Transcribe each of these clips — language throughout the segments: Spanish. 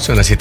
Son las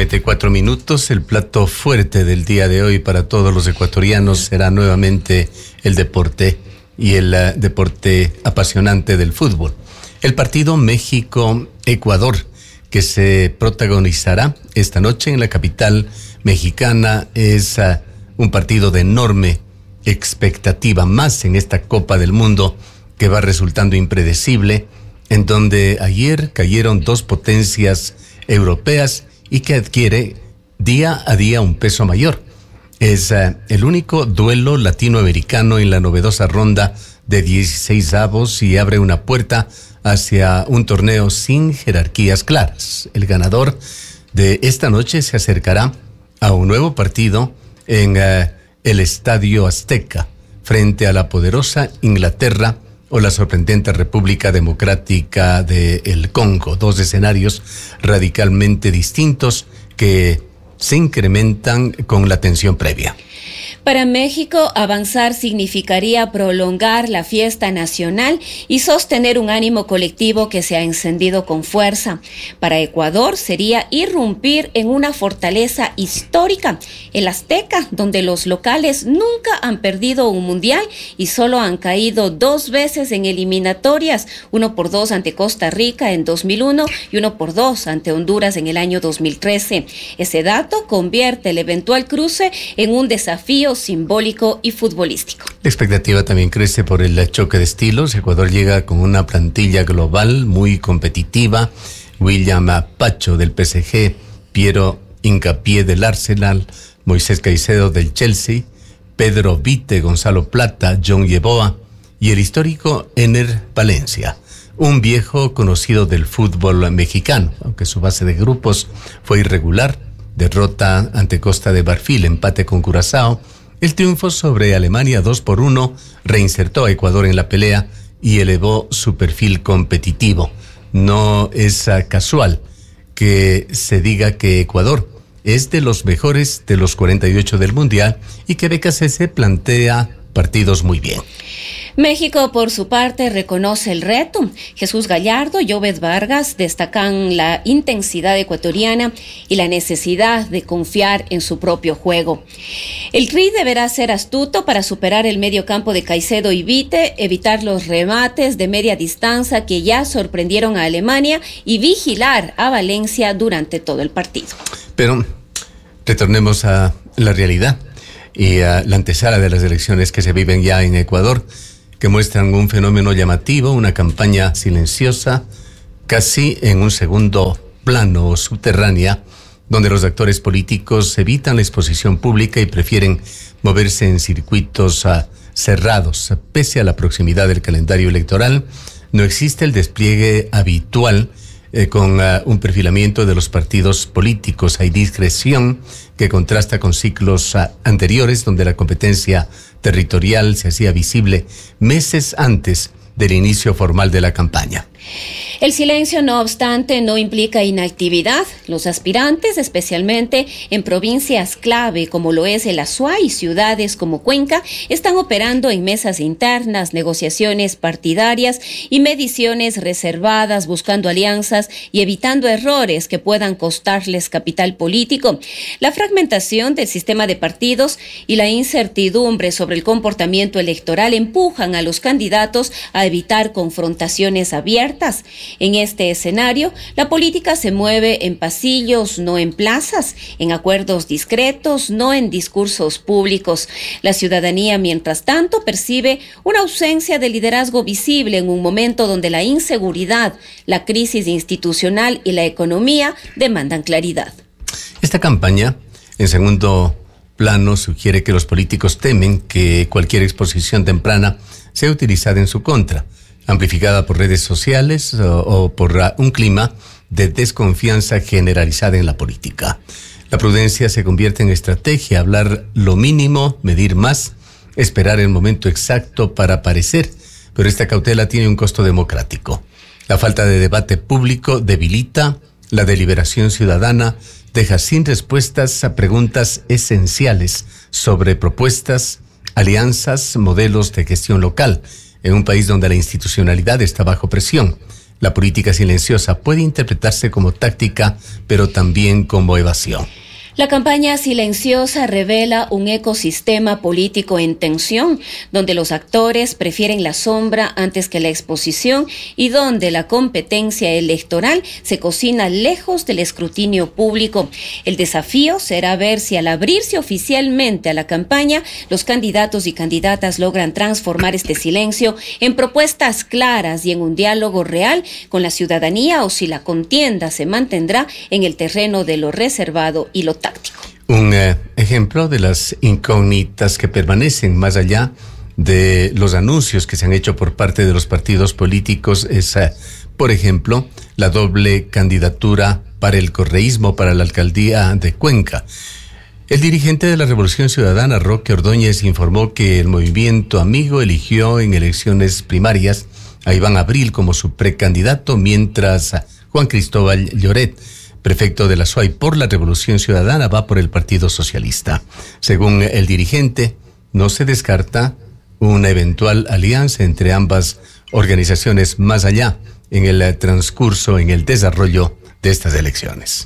7:24. El plato fuerte del día de hoy para todos los ecuatorianos será nuevamente el deporte y el deporte apasionante del fútbol. El partido México-Ecuador, que se protagonizará esta noche en la capital mexicana, es un partido de enorme expectativa, más en esta Copa del Mundo que va resultando impredecible, en donde ayer cayeron dos potencias europeas y que adquiere día a día un peso mayor. Es el único duelo latinoamericano en la novedosa ronda de 16avos y abre una puerta hacia un torneo sin jerarquías claras. El ganador de esta noche se acercará a un nuevo partido en el Estadio Azteca frente a la poderosa Inglaterra o la sorprendente República Democrática del Congo. Dos escenarios radicalmente distintos que se incrementan con la tensión previa. Para México, avanzar significaría prolongar la fiesta nacional y sostener un ánimo colectivo que se ha encendido con fuerza. Para Ecuador sería irrumpir en una fortaleza histórica, el Azteca, donde los locales nunca han perdido un mundial y solo han caído 2 veces en eliminatorias, 1-2 ante Costa Rica en 2001 y 1-2 ante Honduras en el año 2013. Ese dato convierte el eventual cruce en un desafío simbólico y futbolístico. La expectativa también crece por el choque de estilos. Ecuador llega con una plantilla global muy competitiva. William Pacho del PSG, Piero Hincapié del Arsenal, Moisés Caicedo del Chelsea, Pedro Vite, Gonzalo Plata, John Yeboah y el histórico Ener Valencia, un viejo conocido del fútbol mexicano, aunque su base de grupos fue irregular. Derrota ante Costa de Marfil, empate con Curazao. El triunfo sobre Alemania 2-1 reinsertó a Ecuador en la pelea y elevó su perfil competitivo. No es casual que se diga que Ecuador es de los mejores de los 48 del Mundial y que BKCC plantea partidos muy bien. México, por su parte, reconoce el reto. Jesús Gallardo y Obed Vargas destacan la intensidad ecuatoriana y la necesidad de confiar en su propio juego. El Tri deberá ser astuto para superar el medio campo de Caicedo y Vite, evitar los remates de media distancia que ya sorprendieron a Alemania y vigilar a Valencia durante todo el partido. Pero retornemos a la realidad y a la antesala de las elecciones que se viven ya en Ecuador, que muestran un fenómeno llamativo, una campaña silenciosa, casi en un segundo plano o subterránea, donde los actores políticos evitan la exposición pública y prefieren moverse en circuitos cerrados. Pese a la proximidad del calendario electoral, no existe el despliegue habitual con un perfilamiento de los partidos políticos. Hay discreción que contrasta con ciclos anteriores, donde la competencia territorial se hacía visible meses antes del inicio formal de la campaña. El silencio, no obstante, no implica inactividad. Los aspirantes, especialmente en provincias clave como lo es el Azuay y ciudades como Cuenca, están operando en mesas internas, negociaciones partidarias y mediciones reservadas, buscando alianzas y evitando errores que puedan costarles capital político. La fragmentación del sistema de partidos y la incertidumbre sobre el comportamiento electoral empujan a los candidatos a evitar confrontaciones abiertas. En este escenario, la política se mueve en pasillos, no en plazas, en acuerdos discretos, no en discursos públicos. La ciudadanía, mientras tanto, percibe una ausencia de liderazgo visible en un momento donde la inseguridad, la crisis institucional y la economía demandan claridad. Esta campaña, en segundo plano, sugiere que los políticos temen que cualquier exposición temprana sea utilizada en su contra, amplificada por redes sociales o por un clima de desconfianza generalizada en la política. La prudencia se convierte en estrategia, hablar lo mínimo, medir más, esperar el momento exacto para aparecer, pero esta cautela tiene un costo democrático. La falta de debate público debilita la deliberación ciudadana, deja sin respuestas a preguntas esenciales sobre propuestas, alianzas, modelos de gestión local, en un país donde la institucionalidad está bajo presión. La política silenciosa puede interpretarse como táctica, pero también como evasión. La campaña silenciosa revela un ecosistema político en tensión, donde los actores prefieren la sombra antes que la exposición y donde la competencia electoral se cocina lejos del escrutinio público. El desafío será ver si al abrirse oficialmente a la campaña, los candidatos y candidatas logran transformar este silencio en propuestas claras y en un diálogo real con la ciudadanía, o si la contienda se mantendrá en el terreno de lo reservado y lo táctico. Un ejemplo de las incógnitas que permanecen más allá de los anuncios que se han hecho por parte de los partidos políticos es, por ejemplo, la doble candidatura para el correísmo para la alcaldía de Cuenca. El dirigente de la Revolución Ciudadana, Roque Ordóñez, informó que el movimiento Amigo eligió en elecciones primarias a Iván Abril como su precandidato, mientras Juan Cristóbal Lloret, prefecto de la SUAY por la Revolución Ciudadana, va por el Partido Socialista. Según el dirigente, no se descarta una eventual alianza entre ambas organizaciones más allá en el transcurso, en el desarrollo de estas elecciones.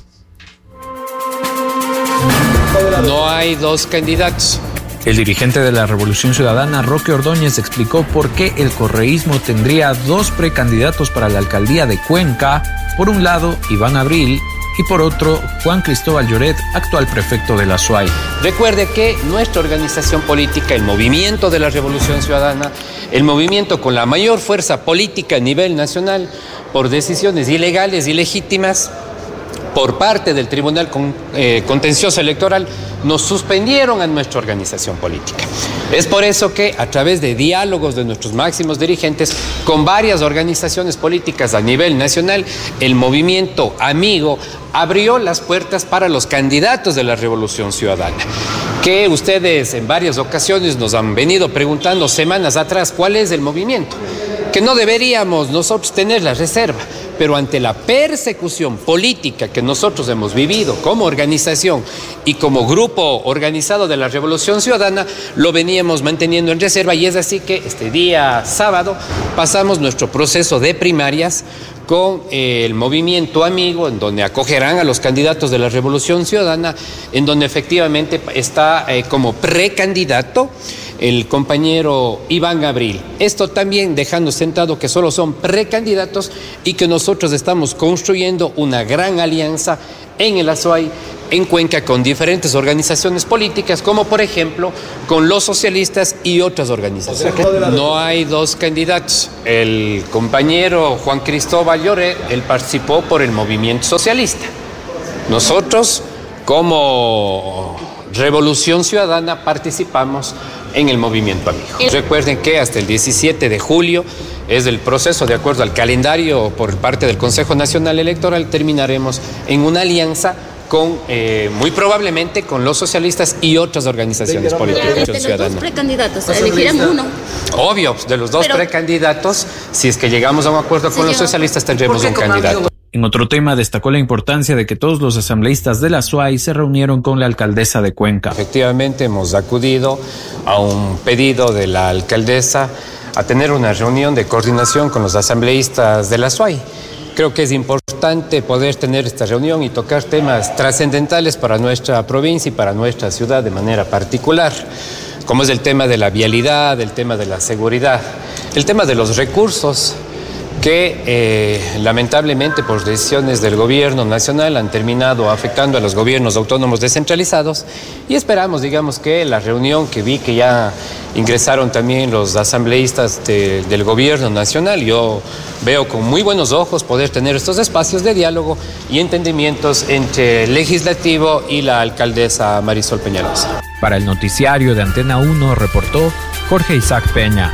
No hay dos candidatos. El dirigente de la Revolución Ciudadana, Roque Ordóñez, explicó por qué el correísmo tendría dos precandidatos para la alcaldía de Cuenca. Por un lado, Iván Abril, y por otro, Juan Cristóbal Lloret, actual prefecto de la SUAY. Recuerde que nuestra organización política, el Movimiento de la Revolución Ciudadana, el movimiento con la mayor fuerza política a nivel nacional, por decisiones ilegales y legítimas, por parte del Tribunal Contencioso Electoral, nos suspendieron a nuestra organización política. Es por eso que, a través de diálogos de nuestros máximos dirigentes con varias organizaciones políticas a nivel nacional, el movimiento Amigo abrió las puertas para los candidatos de la Revolución Ciudadana, que ustedes en varias ocasiones nos han venido preguntando semanas atrás cuál es el movimiento, que no deberíamos nosotros tener la reserva, pero ante la persecución política que nosotros hemos vivido como organización y como grupo organizado de la Revolución Ciudadana, lo veníamos manteniendo en reserva, y es así que este día sábado pasamos nuestro proceso de primarias con el movimiento Amigo, en donde acogerán a los candidatos de la Revolución Ciudadana, en donde efectivamente está como precandidato el compañero Iván Abril. Esto también dejando sentado que solo son precandidatos y que nosotros estamos construyendo una gran alianza en el Azuay, en Cuenca, con diferentes organizaciones políticas, como por ejemplo con los socialistas y otras organizaciones. No hay dos candidatos. El compañero Juan Cristóbal Lloret, él participó por el movimiento socialista. Nosotros, como Revolución Ciudadana, participamos en el movimiento Amigo. Recuerden que hasta el 17 de julio es el proceso, de acuerdo al calendario por parte del Consejo Nacional Electoral, terminaremos en una alianza con, muy probablemente, con los socialistas y otras organizaciones políticas. De los dos precandidatos, elegiremos uno. Obvio, de los dos precandidatos, si es que llegamos a un acuerdo con los socialistas, tendremos un candidato. En otro tema, destacó la importancia de que todos los asambleístas de la SUAY se reunieron con la alcaldesa de Cuenca. Efectivamente, hemos acudido a un pedido de la alcaldesa a tener una reunión de coordinación con los asambleístas de la SUAY. Creo que es importante poder tener esta reunión y tocar temas trascendentales para nuestra provincia y para nuestra ciudad de manera particular, como es el tema de la vialidad, el tema de la seguridad, el tema de los recursos que lamentablemente por decisiones del gobierno nacional han terminado afectando a los gobiernos autónomos descentralizados, y esperamos, digamos, que la reunión que vi que ya ingresaron también los asambleístas del gobierno nacional, yo veo con muy buenos ojos poder tener estos espacios de diálogo y entendimientos entre el legislativo y la alcaldesa Marisol Peñalosa. Para el noticiario de Antena 1 reportó Jorge Isaac Peña.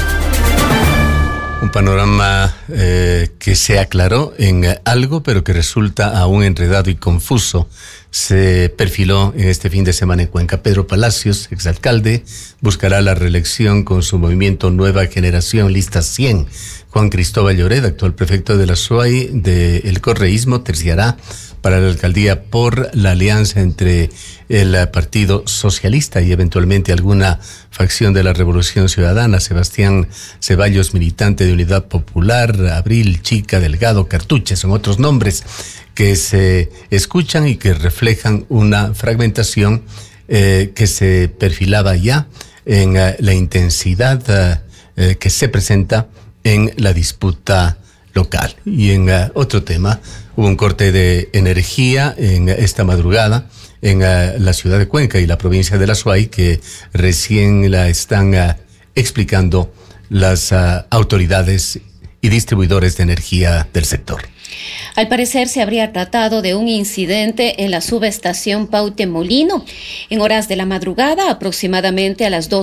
Un panorama que se aclaró en algo, pero que resulta aún enredado y confuso. Se perfiló en este fin de semana en Cuenca. Pedro Palacios, exalcalde, buscará la reelección con su movimiento Nueva Generación Lista 100. Juan Cristóbal Lloret, actual prefecto de la SUAY del correísmo, terciará para la alcaldía por la alianza entre el Partido Socialista y eventualmente alguna facción de la Revolución Ciudadana. Sebastián Ceballos, militante de Unidad Popular, Abril Abril, Chica, Delgado, Cartuche, son otros nombres que se escuchan y que reflejan una fragmentación que se perfilaba ya en la intensidad que se presenta en la disputa local. Y en otro tema, hubo un corte de energía en esta madrugada en la ciudad de Cuenca y la provincia de La Suay, que recién la están explicando las autoridades y distribuidores de energía del sector. Al parecer se habría tratado de un incidente en la subestación Paute Molino. En horas de la madrugada, aproximadamente a las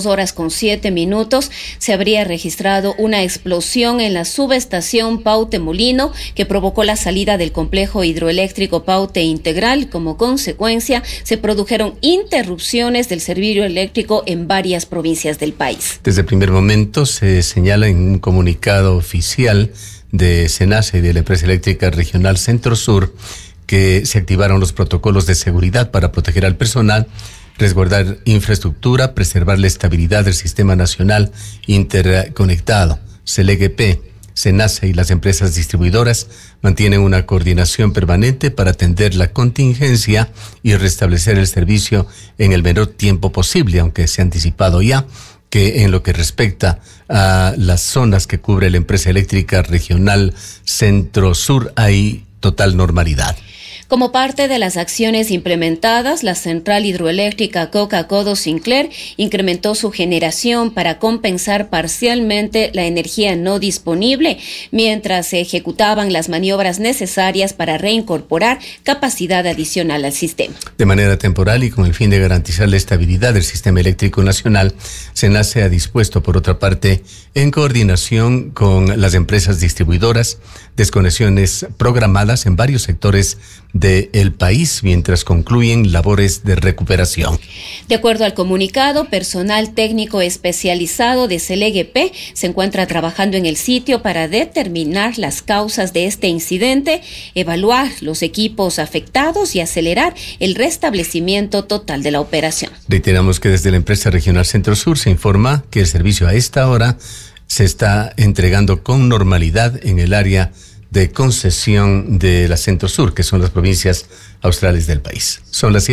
2:07, se habría registrado una explosión en la subestación Paute Molino que provocó la salida del complejo hidroeléctrico Paute Integral. Como consecuencia, se produjeron interrupciones del servicio eléctrico en varias provincias del país. Desde el primer momento se señala en un comunicado oficial de SENACE y de la empresa eléctrica regional Centro Sur que se activaron los protocolos de seguridad para proteger al personal, resguardar infraestructura, preservar la estabilidad del sistema nacional interconectado. CELEGP, SENACE y las empresas distribuidoras mantienen una coordinación permanente para atender la contingencia y restablecer el servicio en el menor tiempo posible, aunque se ha anticipado ya que en lo que respecta a las zonas que cubre la empresa eléctrica regional Centro Sur hay total normalidad. Como parte de las acciones implementadas, la central hidroeléctrica Coca-Codo Sinclair incrementó su generación para compensar parcialmente la energía no disponible, mientras se ejecutaban las maniobras necesarias para reincorporar capacidad adicional al sistema. De manera temporal y con el fin de garantizar la estabilidad del sistema eléctrico nacional, SENACE ha dispuesto, por otra parte, en coordinación con las empresas distribuidoras, desconexiones programadas en varios sectores del país mientras concluyen labores de recuperación. De acuerdo al comunicado, personal técnico especializado de CELEGP se encuentra trabajando en el sitio para determinar las causas de este incidente, evaluar los equipos afectados y acelerar el restablecimiento total de la operación. Reiteramos que desde la empresa regional Centro Sur se informa que el servicio a esta hora se está entregando con normalidad en el área de concesión de la Centro Sur, que son las provincias australes del país. Son las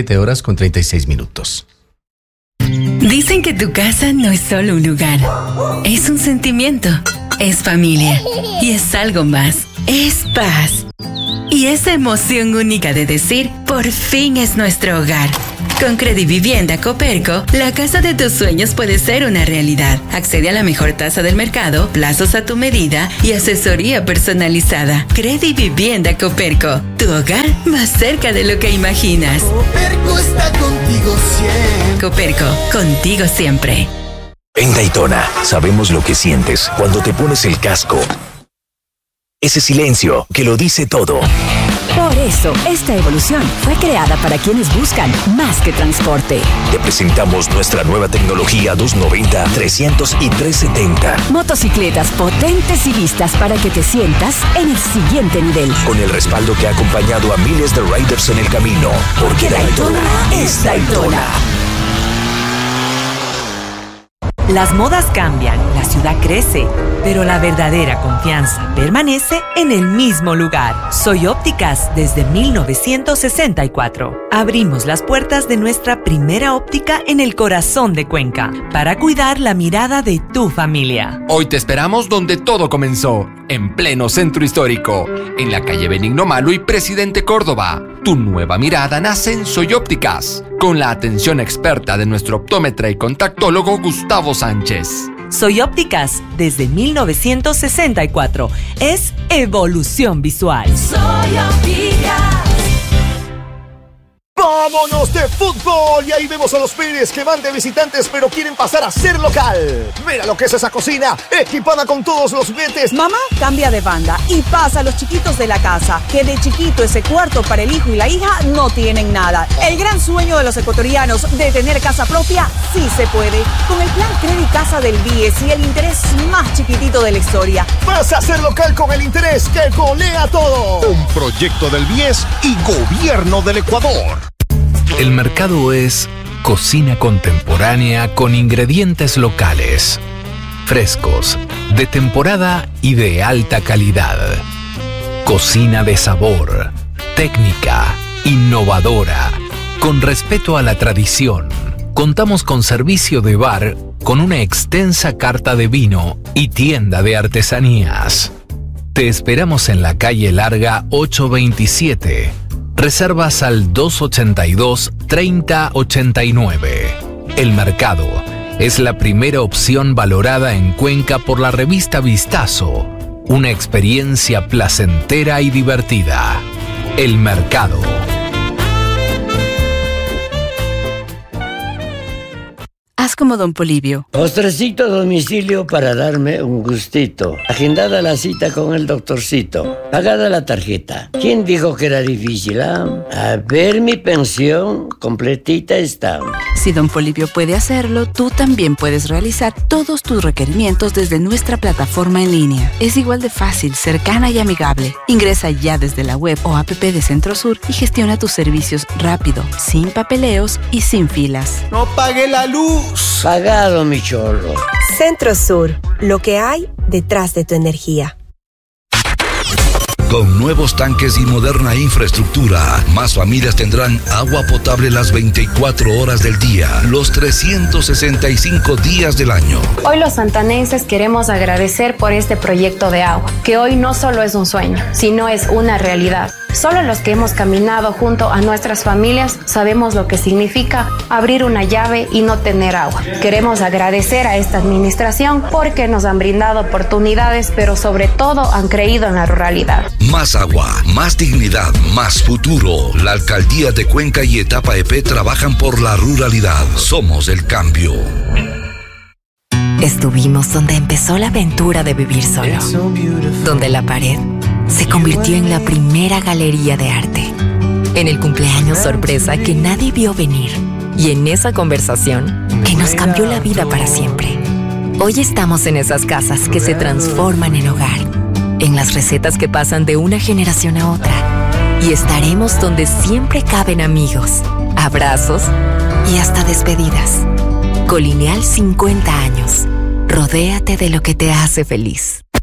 7:36. Dicen que tu casa no es solo un lugar, es un sentimiento, es familia y es algo más, es paz. Y esa emoción única de decir, por fin es nuestro hogar. Con Credivivienda Coperco, la casa de tus sueños puede ser una realidad. Accede a la mejor tasa del mercado, plazos a tu medida y asesoría personalizada. Credivivienda Coperco, tu hogar más cerca de lo que imaginas. Coperco está contigo siempre. Coperco, contigo siempre. En Daytona, sabemos lo que sientes cuando te pones el casco. Ese silencio que lo dice todo. Por eso, esta evolución fue creada para quienes buscan más que transporte. Te presentamos nuestra nueva tecnología 290, 300 y 370. Motocicletas potentes y listas para que te sientas en el siguiente nivel. Con el respaldo que ha acompañado a miles de riders en el camino. Porque Daytona es Daytona. Las modas cambian, la ciudad crece, pero la verdadera confianza permanece en el mismo lugar. Soy Ópticas desde 1964. Abrimos las puertas de nuestra primera óptica en el corazón de Cuenca para cuidar la mirada de tu familia. Hoy te esperamos donde todo comenzó, en pleno centro histórico, en la calle Benigno Malo y Presidente Córdoba. Tu nueva mirada nace en Soy Ópticas, con la atención experta de nuestro optómetra y contactólogo Gustavo Sánchez. Soy Ópticas desde 1964. Es evolución visual. Soy Ópticas. ¡Vámonos de fútbol! Y ahí vemos a los Pérez que van de visitantes pero quieren pasar a ser local. Mira lo que es esa cocina, equipada con todos los juguetes. Mamá cambia de banda y pasa a los chiquitos de la casa, que de chiquito ese cuarto para el hijo y la hija no tienen nada. El gran sueño de los ecuatorianos de tener casa propia sí se puede. Con el plan Credit Casa del BIES y el interés más chiquitito de la historia. Pasa a ser local con el interés que golea todo. Un proyecto del BIES y Gobierno del Ecuador. El mercado es cocina contemporánea con ingredientes locales, frescos, de temporada y de alta calidad. Cocina de sabor, técnica, innovadora, con respeto a la tradición. Contamos con servicio de bar, con una extensa carta de vino y tienda de artesanías. Te esperamos en la calle Larga 827. Reservas al 282-3089. El Mercado es la primera opción valorada en Cuenca por la revista Vistazo. Una experiencia placentera y divertida. El Mercado. Haz como Don Polibio. Postrecito a domicilio para darme un gustito. Agendada la cita con el doctorcito. Pagada la tarjeta. ¿Quién dijo que era difícil, ah? A ver, mi pensión completita está. Si Don Polibio puede hacerlo, tú también puedes realizar todos tus requerimientos desde nuestra plataforma en línea. Es igual de fácil, cercana y amigable. Ingresa ya desde la web o app de Centrosur y gestiona tus servicios rápido, sin papeleos y sin filas. ¡No pague la luz! Pagado, mi chorro. Centrosur, lo que hay detrás de tu energía. Con nuevos tanques y moderna infraestructura, más familias tendrán agua potable las 24 horas del día, los 365 días del año. Hoy los santanenses queremos agradecer por este proyecto de agua, que hoy no solo es un sueño, sino es una realidad. Solo los que hemos caminado junto a nuestras familias sabemos lo que significa abrir una llave y no tener agua. Queremos agradecer a esta administración porque nos han brindado oportunidades, pero sobre todo han creído en la ruralidad. Más agua, más dignidad, más futuro. La Alcaldía de Cuenca y Etapa EP trabajan por la ruralidad. Somos el cambio. Estuvimos donde empezó la aventura de vivir solo, donde la pared se convirtió en la primera galería de arte, en el cumpleaños sorpresa que nadie vio venir y en esa conversación que nos cambió la vida para siempre. Hoy estamos en esas casas que se transforman en hogar, en las recetas que pasan de una generación a otra, y estaremos donde siempre caben amigos, abrazos y hasta despedidas. Colineal 50 años. Rodéate de lo que te hace feliz.